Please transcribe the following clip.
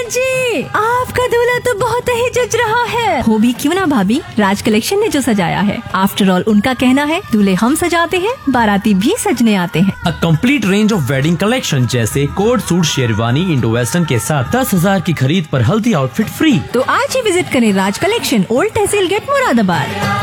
जी, आपका दूल्हा तो बहुत ही जच रहा है। हो भी क्यों ना भाभी, राज कलेक्शन ने जो सजाया है। आफ्टर ऑल उनका कहना है दूल्हे हम सजाते हैं, बाराती भी सजने आते हैं। A complete range of wedding collection जैसे coat suit, sherwani, Indo western के साथ 10,000 की खरीद पर हल्दी आउटफिट फ्री। तो आज ही विजिट करें राज कलेक्शन, ओल्ड तहसील गेट, मुरादाबाद।